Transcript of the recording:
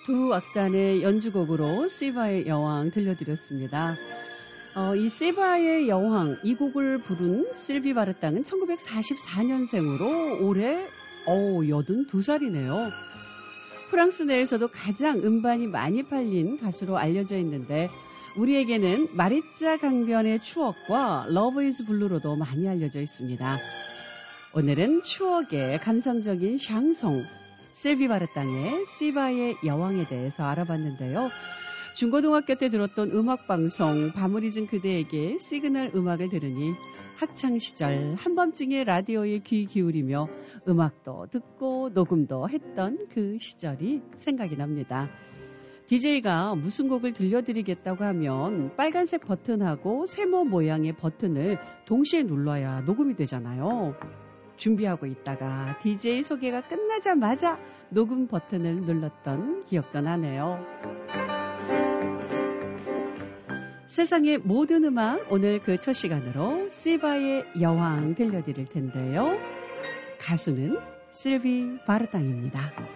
두 악단의 연주곡으로 시바의 여왕 들려드렸습니다. 이 시바의 여왕, 이 곡을 부른 실비 바르땅은 1944년생으로 올해 82살이네요. 프랑스 내에서도 가장 음반이 많이 팔린 가수로 알려져 있는데 우리에게는 마리짜 강변의 추억과 러브 이즈 블루로도 많이 알려져 있습니다. 오늘은 추억의 감성적인 샹송, 실비 바르땅의 시바의 여왕에 대해서 알아봤는데요. 중고등학교 때 들었던 음악방송 밤을 잊은 그대에게 시그널 음악을 들으니 학창시절 한밤중에 라디오에 귀 기울이며 음악도 듣고 녹음도 했던 그 시절이 생각이 납니다. DJ가 무슨 곡을 들려드리겠다고 하면 빨간색 버튼하고 세모 모양의 버튼을 동시에 눌러야 녹음이 되잖아요. 준비하고 있다가 DJ 소개가 끝나자마자 녹음 버튼을 눌렀던 기억도 나네요. 세상의 모든 음악, 오늘 그 첫 시간으로 시바의 여왕 들려드릴 텐데요. 가수는 실비 바르땅입니다.